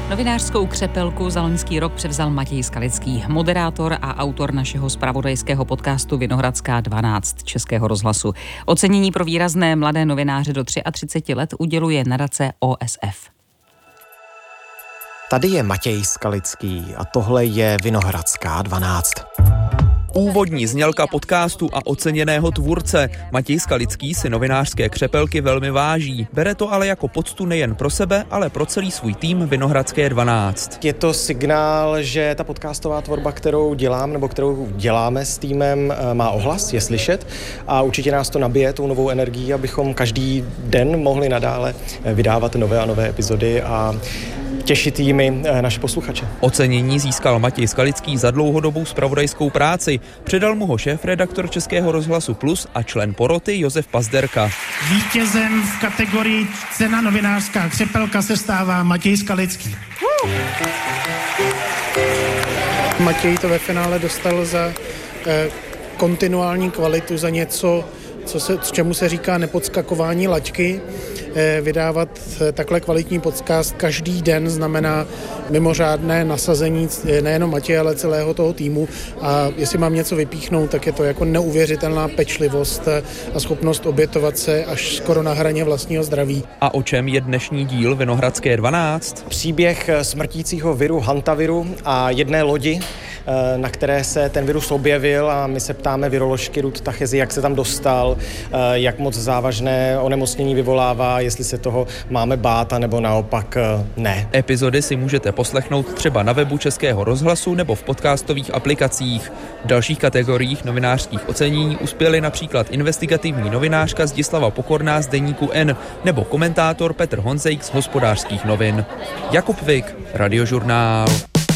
Novinářskou křepelku za loňský rok převzal Matěj Skalický, moderátor a autor našeho zpravodajského podcastu Vinohradská 12 Českého rozhlasu. Ocenění pro výrazné mladé novináře do 33 let uděluje nadace OSF. Tady je Matěj Skalický a tohle je Vinohradská 12. Úvodní znělka podcastu a oceněného tvůrce. Matěj Skalický si novinářské křepelky velmi váží. Bere to ale jako poctu nejen pro sebe, ale pro celý svůj tým Vinohradské 12. Je to signál, že ta podcastová tvorba, kterou dělám nebo kterou děláme s týmem, má ohlas, je slyšet a určitě nás to nabije tou novou energií, abychom každý den mohli nadále vydávat nové a nové epizody a těšit jimi naše posluchače. Ocenění získal Matěj Skalický za dlouhodobou zpravodajskou práci. Předal mu ho šéfredaktor Českého rozhlasu Plus a člen poroty Josef Pazderka. Vítězem v kategorii Cena novinářská křepelka se stává Matěj Skalický. Matěj to ve finále dostal za kontinuální kvalitu, za něco, čemu se říká nepodskakování laťky. Vydávat takhle kvalitní podcast každý den znamená mimořádné nasazení nejenom Matěje, ale celého toho týmu. A jestli mám něco vypíchnout, tak je to jako neuvěřitelná pečlivost a schopnost obětovat se až skoro na hraně vlastního zdraví. A o čem je dnešní díl Vinohradské 12? Příběh smrtícího viru hantaviru a jedné lodi, na které se ten virus objevil, a my se ptáme viroložky Ruth Tachezy, jak se tam dostal, jak moc závažné onemocnění vyvolává, jestli se toho máme bát, nebo naopak ne. Epizody si můžete poslechnout třeba na webu Českého rozhlasu nebo v podcastových aplikacích. V dalších kategoriích novinářských ocenění uspěly například investigativní novinářka Zdislava Pokorná z deníku N nebo komentátor Petr Honzejk z Hospodářských novin. Jakub Vik, Radiožurnál.